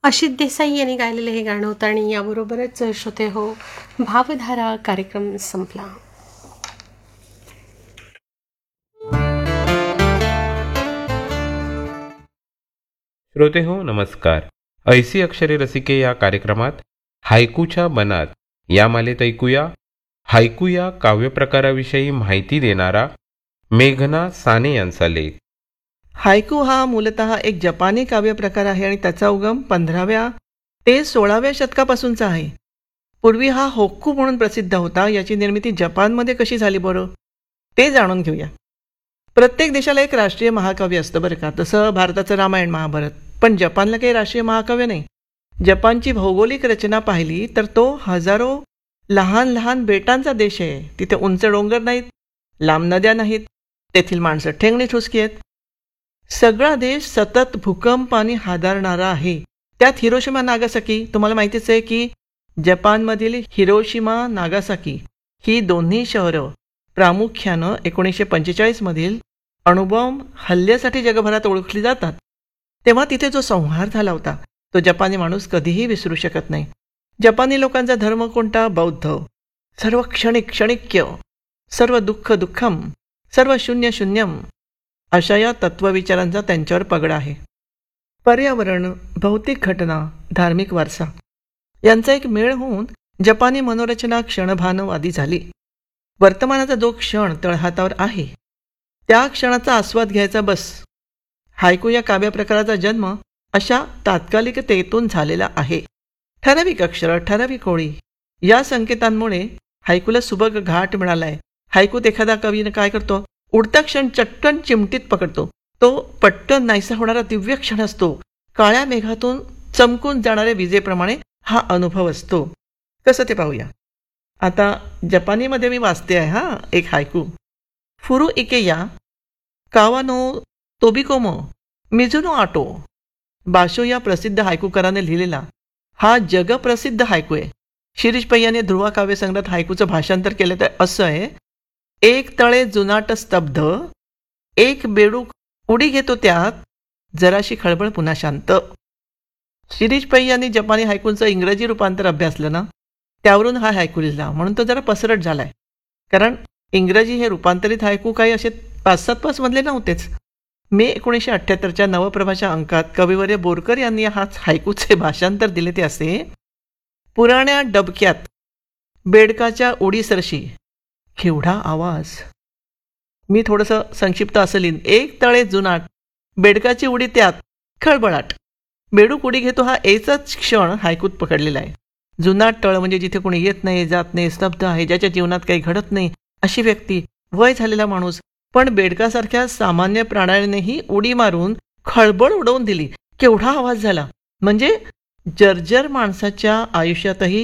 अशित देसाई यांनी गायलेलं हे गाणं होतं आणि याबरोबरच श्रोते हो, भावधारा कार्यक्रम संपला. श्रोते हो नमस्कार. ऐसी अक्षरे रसिके या कार्यक्रमात हायकूच्या बनात या मालेत हायकू या काव्यप्रकाराविषयी माहिती देणारा मेघना साने यांचा लेख. हायकू हा मूलतः एक जपानी काव्यप्रकार आहे आणि त्याचा उगम 15व्या ते 16व्या शतकापासूनचा आहे. पूर्वी हा होक्कू म्हणून प्रसिद्ध होता. याची निर्मिती जपानमध्ये कशी झाली बरं ते जाणून घेऊया. प्रत्येक देशाला एक राष्ट्रीय महाकाव्य असतं बरं का. तसं भारताचं रामायण महाभारत. पण जपानला काही राष्ट्रीय महाकाव्य नाही. जपानची भौगोलिक रचना पाहिली तर तो हजारो लहान लहान बेटांचा देश आहे. तिथे उंच डोंगर नाहीत, लांब नद्या नाहीत, तेथील माणसं ठेंगणी ठुसकी आहेत. सगळा देश सतत भूकंप आणि हादरणारा आहे. त्यात हिरोशिमा नागासाकी, तुम्हाला माहितीच आहे की जपानमधील हिरोशिमा नागासाकी ही दोन्ही शहरं प्रामुख्यानं 1945 मधील अणुबॉम्ब हल्ल्यासाठी जगभरात ओळखली जातात. तेव्हा तिथे जो संहार झाला होता तो जपानी माणूस कधीही विसरू शकत नाही. जपानी लोकांचा धर्म कोणता? बौद्ध. सर्व क्षणिक्य, सर्व दुःखम, सर्व शून्यम अशा या तत्वविचारांचा त्यांच्यावर पगडा आहे. पर्यावरण, भौतिक घटना, धार्मिक वारसा यांचा एक मेळ होऊन जपानी मनोरचना क्षणभानवादी झाली. वर्तमानाचा जो क्षण तळहातावर आहे त्या क्षणाचा आस्वाद घ्यायचा बस. हायकू या काव्यप्रकाराचा जन्म अशा तात्कालिकतेतून झालेला आहे. ठराविक अक्षर, ठराविक ओळी या संकेतांमुळे हायकूला सुबक घाट मिळालाय. हायकूत एखादा कवीनं काय करतो? उडता क्षण चटकन चिमटीत पकडतो. तो पटकन नाहीसा होणारा दिव्य क्षण असतो. काळ्या मेघातून चमकून जाणाऱ्या विजेप्रमाणे हा अनुभव असतो. कसं ते पाहूया. आता जपानीमध्ये मी वाचते आहे एक हायकू. फुरू इकेया कावानो तोबिकोमो मिझुनो आटो. बाशो या प्रसिद्ध हायकूकराने लिहिलेला हा जगप्रसिद्ध हायकू आहे. शिरीष पै यांनी ध्रुवा काव्यसंग्रहात हायकूचं भाषांतर केलं तर असं आहे. एक तळे जुनाट स्तब्ध, एक बेडूक उडी घेतो त्यात, जराशी खळबळ पुन्हा शांत. शिरीष पै यांनी जपानी हायकूंचं इंग्रजी रूपांतर अभ्यासलं ना, त्यावरून हा हायकू लिहिला. म्हणून तो जरा पसरट झालाय. कारण इंग्रजी हे रूपांतरित हायकू काही असे 5-7 मधले नव्हतेच. मे 1978च्या नवप्रभाच्या अंकात कविवर्य बोरकर यांनी हाच हायकूचे भाषांतर दिले ते असे. पुराण्या डबक्यात बेडकाच्या उडी सरशी केवढा आवाज. मी थोडंसं संक्षिप्त असं लिहिन. एक तळे जुनाट, बेडकाची उडी त्यात, खळबळाट. बेडूक उडी घेतो हा एचाच क्षण हायकूत पकडलेला आहे. जुनाट तळ म्हणजे जिथे कोणी येत नाही, जात नाही, स्तब्ध आहे, ज्याच्या जीवनात काही घडत नाही अशी व्यक्ती, वय झालेला माणूस. पण बेडकासारख्या सामान्य प्राण्यानेही उडी मारून खळबळ उडवून दिली. केवढा आवाज झाला. म्हणजे जर्जर माणसाच्या आयुष्यातही